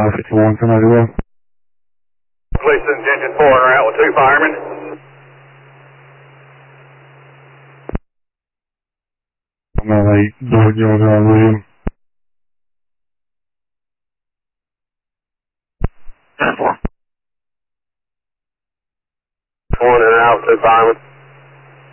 51, somebody well. Cleveland engine 4 and route with 2 firemen. I'm at 8, George William. 1 and out with 2 firemen.